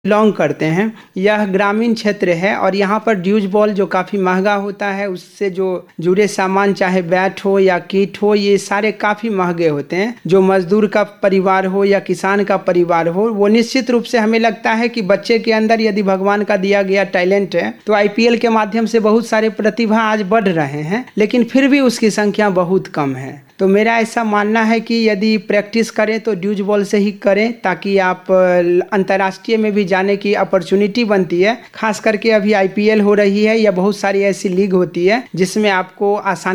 Belong करते हैं। यह ग्रामीण क्षेत्र है और यहाँ पर ड्यूज बॉल जो काफ़ी महंगा होता है, उससे जो जुड़े सामान चाहे बैट हो या किट हो, ये सारे काफ़ी महंगे होते हैं। जो मजदूर का परिवार हो या किसान का परिवार हो, वो निश्चित रूप से हमें लगता है कि बच्चे के अंदर यदि भगवान का दिया गया टैलेंट है तो आईपीएल के माध्यम से बहुत सारे प्रतिभा आज बढ़ रहे हैं, लेकिन फिर भी उसकी संख्या बहुत कम है। तो मेरा ऐसा मानना है कि यदि प्रैक्टिस करें तो ड्यूज बॉल से ही करें, ताकि आप अंतर्राष्ट्रीय में भी जाने की अपॉर्चुनिटी बनती है। खास करके अभी आईपीएल हो रही है या बहुत सारी ऐसी लीग होती है जिसमें आपको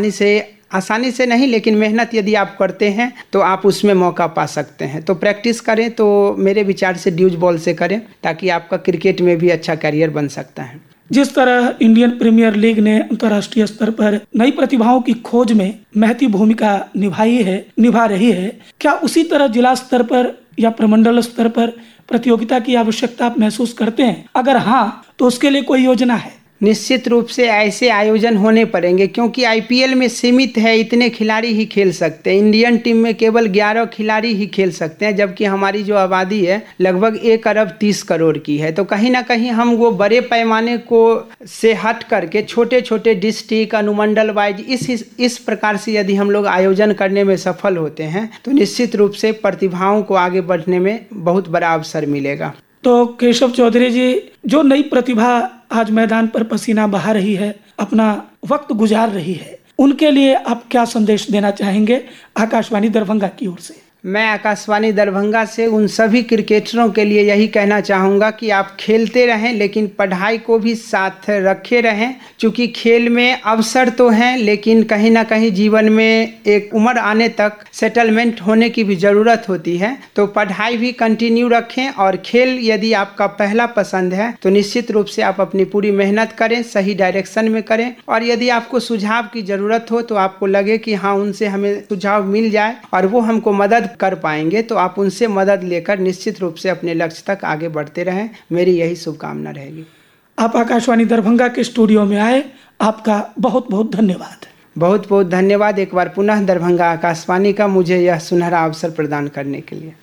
आसानी से नहीं, लेकिन मेहनत यदि आप करते हैं तो आप उसमें मौका पा सकते हैं। तो प्रैक्टिस करें तो मेरे विचार से ड्यूज बॉल से करें, ताकि आपका क्रिकेट में भी अच्छा करियर बन सकता है। जिस तरह इंडियन प्रीमियर लीग ने अंतर्राष्ट्रीय स्तर पर नई प्रतिभाओं की खोज में महती भूमिका निभा रही है, क्या उसी तरह जिला स्तर पर या प्रमंडल स्तर पर प्रतियोगिता की आवश्यकता आप महसूस करते हैं? अगर हाँ, तो उसके लिए कोई योजना है? निश्चित रूप से ऐसे आयोजन होने पड़ेंगे, क्योंकि आईपीएल में सीमित है, इतने खिलाड़ी ही खेल सकते हैं। इंडियन टीम में केवल 11 खिलाड़ी ही खेल सकते हैं, जबकि हमारी जो आबादी है लगभग 1 अरब 30 करोड़ की है। तो कहीं ना कहीं हम वो बड़े पैमाने को से हट करके छोटे छोटे डिस्ट्रिक्ट, अनुमंडल वाइज इस प्रकार से यदि हम लोग आयोजन करने में सफल होते हैं तो निश्चित रूप से प्रतिभाओं को आगे बढ़ने में बहुत बड़ा अवसर मिलेगा। तो केशव चौधरी जी, जो नई प्रतिभा आज मैदान पर पसीना बहा रही है, अपना वक्त गुजार रही है, उनके लिए आप क्या संदेश देना चाहेंगे आकाशवाणी दरभंगा की ओर से? मैं आकाशवाणी दरभंगा से उन सभी क्रिकेटरों के लिए यही कहना चाहूँगा कि आप खेलते रहें, लेकिन पढ़ाई को भी साथ रखे रहें। क्योंकि खेल में अवसर तो हैं, लेकिन कहीं ना कहीं जीवन में एक उम्र आने तक सेटलमेंट होने की भी ज़रूरत होती है। तो पढ़ाई भी कंटिन्यू रखें, और खेल यदि आपका पहला पसंद है तो निश्चित रूप से आप अपनी पूरी मेहनत करें, सही डायरेक्शन में करें। और यदि आपको सुझाव की ज़रूरत हो, तो आपको लगे कि हाँ, उनसे हमें सुझाव मिल जाए और वो हमको मदद कर पाएंगे, तो आप उनसे मदद लेकर निश्चित रूप से अपने लक्ष्य तक आगे बढ़ते रहें। मेरी यही शुभकामना रहेगी। आप आकाशवाणी दरभंगा के स्टूडियो में आए, आपका बहुत बहुत धन्यवाद। बहुत बहुत धन्यवाद एक बार पुनः दरभंगा आकाशवाणी का मुझे यह सुनहरा अवसर प्रदान करने के लिए।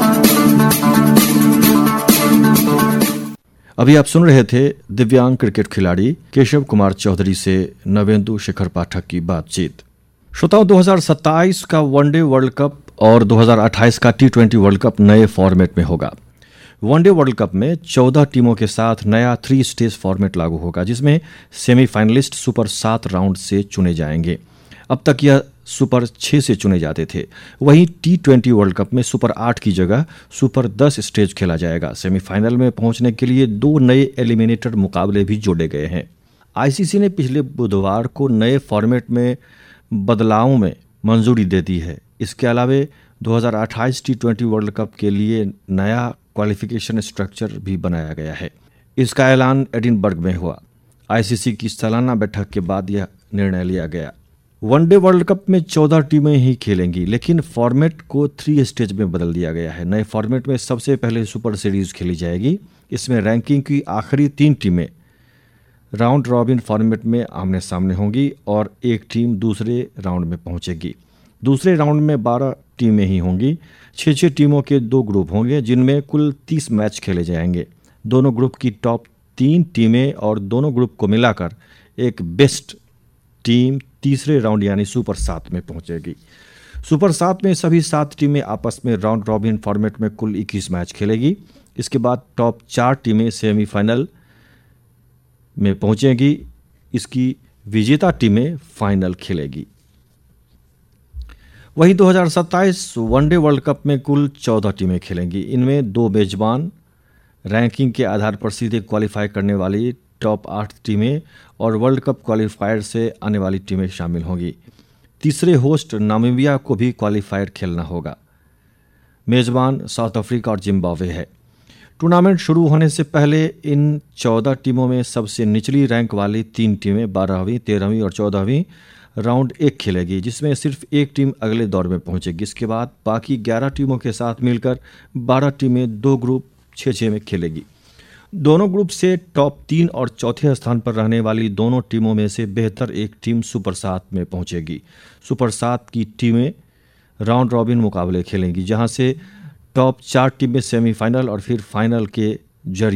अभी आप सुन रहे थे दिव्यांग क्रिकेट खिलाड़ी केशव कुमार चौधरी से नवेंदु शेखर पाठक की बातचीत। श्रोताओं, 2027 का वनडे वर्ल्ड कप और 2028 का T20 वर्ल्ड कप नए फॉर्मेट में होगा। वनडे वर्ल्ड कप में 14 टीमों के साथ नया 3 स्टेज फॉर्मेट लागू होगा, जिसमें सेमीफाइनलिस्ट सुपर 7 राउंड से चुने जाएंगे। अब तक यह सुपर 6 से चुने जाते थे। वहीं T20 वर्ल्ड कप में सुपर 8 की जगह सुपर 10 स्टेज खेला जाएगा। सेमीफाइनल में पहुंचने के लिए 2 नए एलिमिनेटर मुकाबले भी जोड़े गए हैं। आईसीसी ने पिछले बुधवार को नए फॉर्मेट में बदलावों में मंजूरी दे दी है। इसके अलावा 2028 T20 वर्ल्ड कप के लिए नया क्वालिफिकेशन स्ट्रक्चर भी बनाया गया है। इसका ऐलान एडिनबर्ग में हुआ। आईसीसी की सालाना बैठक के बाद यह निर्णय लिया गया। वनडे वर्ल्ड कप में 14 टीमें ही खेलेंगी, लेकिन फॉर्मेट को 3 स्टेज में बदल दिया गया है। नए फॉर्मेट में सबसे पहले सुपर सीरीज खेली जाएगी। इसमें रैंकिंग की आखिरी 3 टीमें राउंड रॉबिन फॉर्मेट में आमने सामने होंगी और एक टीम दूसरे राउंड में पहुंचेगी। दूसरे राउंड में 12 टीमें ही होंगी। 6 टीमों के 2 ग्रुप होंगे, जिनमें कुल 30 मैच खेले जाएंगे। दोनों ग्रुप की टॉप 3 टीमें और दोनों ग्रुप को मिलाकर एक बेस्ट टीम तीसरे राउंड यानी सुपर 7 में पहुंचेगी। सुपर 7 में सभी 7 टीमें आपस में राउंड रॉबिन फॉर्मेट में कुल 21 मैच खेलेगी। इसके बाद टॉप 4 टीमें सेमीफाइनल में पहुंचेगी। इसकी विजेता टीमें फाइनल खेलेगी। वहीं 2027 वनडे वर्ल्ड कप में कुल 14 टीमें खेलेंगी। इनमें 2 मेजबान रैंकिंग के आधार पर सीधे क्वालिफाई करने वाली टॉप 8 टीमें और वर्ल्ड कप क्वालिफायर से आने वाली टीमें शामिल होंगी। तीसरे होस्ट नामीबिया को भी क्वालिफायर खेलना होगा। मेजबान साउथ अफ्रीका और जिम्बाब्वे है। टूर्नामेंट शुरू होने से पहले इन 14 टीमों में सबसे निचली रैंक वाली 3 टीमें 12वीं, 13वीं और 14वीं राउंड 1 खेलेगी, जिसमें सिर्फ एक टीम अगले दौर में पहुंचेगी। इसके बाद बाकी 11 टीमों के साथ मिलकर 12 टीमें 2 ग्रुप 6-6 में खेलेगी। दोनों ग्रुप से टॉप 3 और चौथे स्थान पर रहने वाली दोनों टीमों में से बेहतर एक टीम सुपर 7 में पहुंचेगी। सुपर 7 की टीमें राउंड रॉबिन मुकाबले खेलेंगी, जहां से टॉप 4 टीमें सेमीफाइनल और फिर फाइनल के जरिए